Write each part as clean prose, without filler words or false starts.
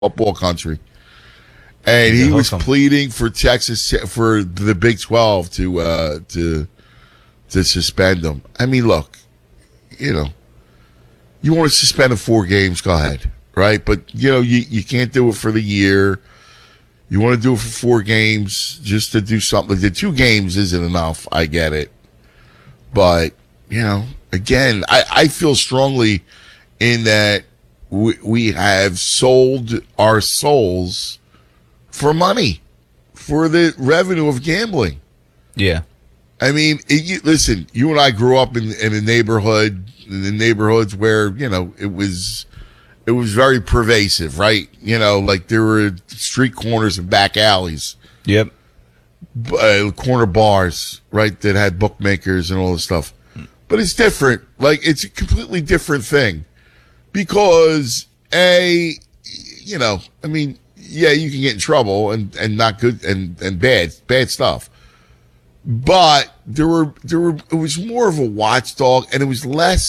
football country. And he was pleading for Texas, for the Big 12 to suspend him. I mean, look, you want to suspend him 4 games, go ahead, right? But, you can't do it for the year. You want to do it for 4 games just to do something. The 2 games isn't enough. I get it. But, again, I feel strongly in that we have sold our souls for money, for the revenue of gambling. Yeah. I mean, listen, you and I grew up in the neighborhoods where, it was very pervasive, right? Like there were street corners and back alleys. Yep. Corner bars, right, that had bookmakers and all this stuff. But it's different. Like, it's a completely different thing. Because, I mean, yeah, you can get in trouble and not good and bad stuff. But it was more of a watchdog, and it was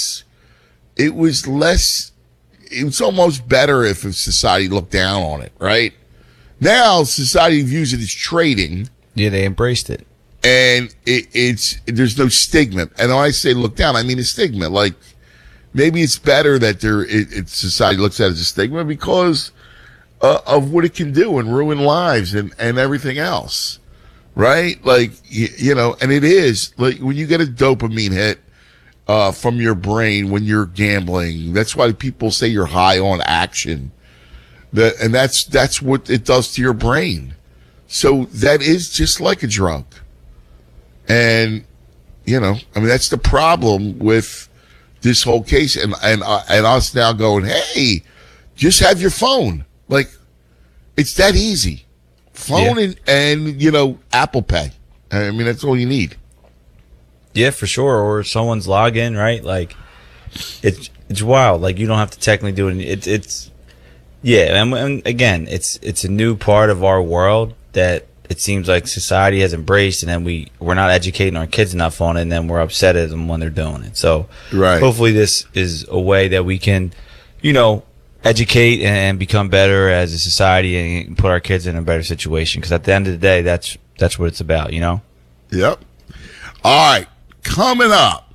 almost better if society looked down on it, right? Now society views it as trading. Yeah, they embraced it. And there's no stigma. And when I say look down, I mean a stigma. Like, maybe it's better that society looks at it as a stigma because of what it can do and ruin lives and everything else, right? Like, and it is, like, when you get a dopamine hit from your brain when you're gambling, that's why people say you're high on action. And that's what it does to your brain. So that is just like a drug. And, that's the problem with this whole case, and us now going, hey, just have your phone. Like, it's that easy. Phone and Apple Pay. I mean, that's all you need. Yeah, for sure. Or someone's login, right? Like, it's wild. Like, you don't have to technically do it. And again, it's a new part of our world that it seems like society has embraced, and then we're not educating our kids enough on it, and then we're upset at them when they're doing it. So hopefully this is a way that we can, educate and become better as a society and put our kids in a better situation. Because at the end of the day, that's what it's about, Yep. All right. Coming up.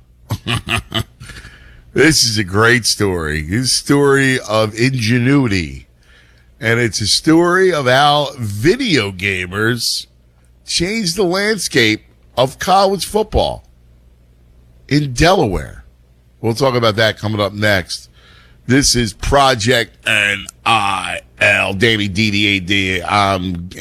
This is a great story. This is a story of ingenuity. And it's a story of how video gamers changed the landscape of college football in Delaware. We'll talk about that coming up next. This is Project NIL. Danny DDAD.